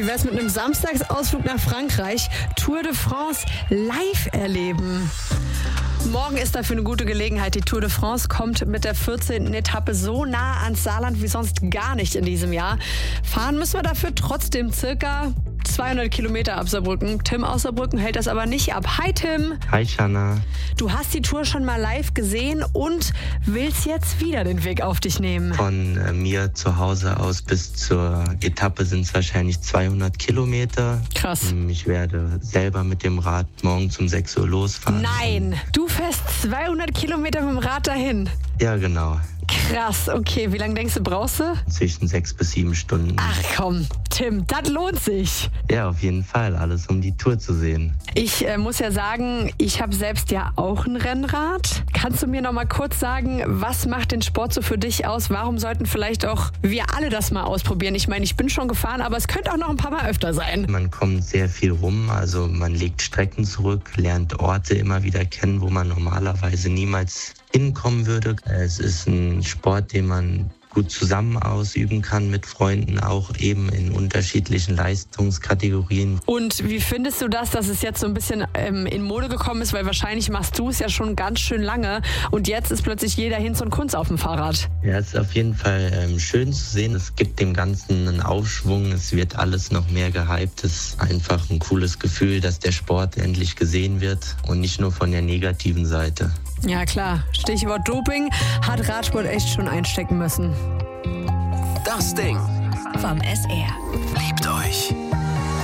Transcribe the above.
Wie wär's mit einem Samstagsausflug nach Frankreich? Tour de France live erleben. Morgen ist dafür eine gute Gelegenheit. Die Tour de France kommt mit der 14. Etappe so nah ans Saarland wie sonst gar nicht in diesem Jahr. Fahren müssen wir dafür trotzdem circa 200 Kilometer ab Saarbrücken. Tim aus Saarbrücken hält das aber nicht ab. Hi Tim. Hi Shanna. Du hast die Tour schon mal live gesehen und willst jetzt wieder den Weg auf dich nehmen. Von mir zu Hause aus bis zur Etappe sind es wahrscheinlich 200 Kilometer. Krass. Ich werde selber mit dem Rad morgen um 6 Uhr losfahren. Nein, du fährst 200 Kilometer mit dem Rad dahin. Ja, genau. Krass, okay. Wie lange denkst du, brauchst du? Zwischen 6 bis 7 Stunden. Ach komm, Tim, das lohnt sich. Ja, auf jeden Fall. Alles, um die Tour zu sehen. Ich muss ja sagen, ich habe selbst ja auch ein Rennrad. Kannst du mir noch mal kurz sagen, was macht den Sport so für dich aus? Warum sollten vielleicht auch wir alle das mal ausprobieren? Ich meine, ich bin schon gefahren, aber es könnte auch noch ein paar Mal öfter sein. Man kommt sehr viel rum. Also man legt Strecken zurück, lernt Orte immer wieder kennen, wo man normalerweise niemals hinkommen würde. Es ist ein Sport, den man gut zusammen ausüben kann mit Freunden, auch eben in unterschiedlichen Leistungskategorien. Und wie findest du das, dass es jetzt so ein bisschen in Mode gekommen ist? Weil wahrscheinlich machst du es ja schon ganz schön lange und jetzt ist plötzlich jeder Hinz und Kunz auf dem Fahrrad. Ja, es ist auf jeden Fall schön zu sehen. Es gibt dem Ganzen einen Aufschwung. Es wird alles noch mehr gehypt. Es ist einfach ein cooles Gefühl, dass der Sport endlich gesehen wird und nicht nur von der negativen Seite. Ja klar, Stichwort Doping hat Radsport echt schon einstecken müssen. Das Ding vom SR. liebt euch.